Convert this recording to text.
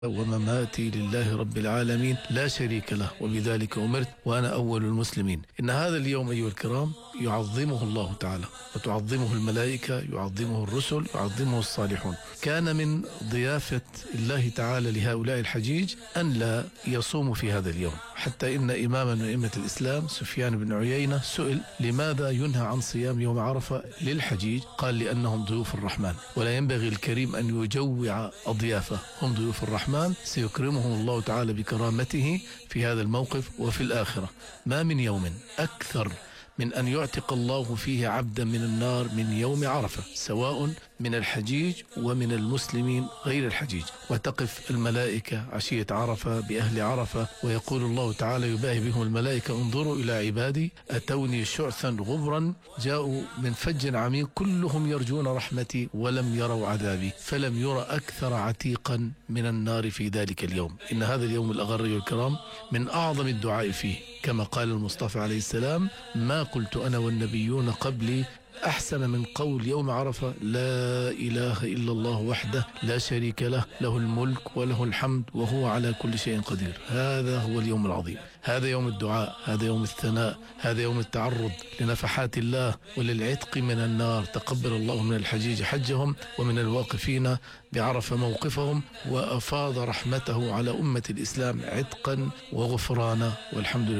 ومماتي لله رب العالمين لا شريك له وبذلك أمرت وأنا أول المسلمين. إن هذا اليوم أيها الكرام يعظمه الله تعالى وتعظمه الملائكة، يعظمه الرسل، يعظمه الصالحون. كان من ضيافة الله تعالى لهؤلاء الحجيج أن لا يصوموا في هذا اليوم، حتى إن إماما من أئمة الإسلام سفيان بن عيينة سئل لماذا ينهى عن صيام يوم عرفة للحجيج؟ قال لأنهم ضيوف الرحمن، ولا ينبغي الكريم أن يجوع أضيافه، هم ضيوف الرحمن سيكرمهم الله تعالى بكرامته في هذا الموقف وفي الآخرة. ما من يوم أكثر من أن يعتق الله فيه عبدا من النار من يوم عرفة، سواء من الحجيج ومن المسلمين غير الحجيج. وتقف الملائكة عشية عرفة بأهل عرفة ويقول الله تعالى يباهي بهم الملائكة انظروا إلى عبادي أتوني شعثا غبرا جاءوا من فج عميق كلهم يرجون رحمتي ولم يروا عذابي، فلم يرى أكثر عتيقا من النار في ذلك اليوم. إن هذا اليوم الأغر الكرام من أعظم الدعاء فيه، كما قال المصطفى عليه السلام ما قلت أنا والنبيون قبلي أحسن من قول يوم عرفة لا إله إلا الله وحده لا شريك له، له الملك وله الحمد وهو على كل شيء قدير. هذا هو اليوم العظيم، هذا يوم الدعاء، هذا يوم الثناء، هذا يوم التعرض لنفحات الله وللعتق من النار. تقبل الله من الحجيج حجهم ومن الواقفين بعرفة موقفهم، وأفاض رحمته على أمة الإسلام عتقا وغفرانا، والحمد لله.